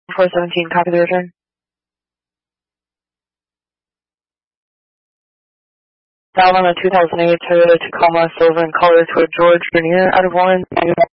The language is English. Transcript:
417, copy the return. Dial on a 2008 Toyota Tacoma Silver in color to a George Bernier out of 1.